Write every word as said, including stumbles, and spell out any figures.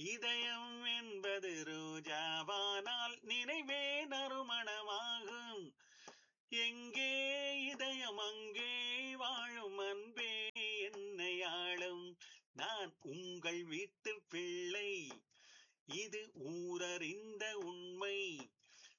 இதயம் என்பது ரோஜாவானால் நினைவே நறுமணமாகும். எங்கே இதயம் அங்கே வாழும் அன்பே என்னை ஆளும். நான் உங்கள் வீட்டு பிள்ளை, இது ஊரறிந்த உண்மை.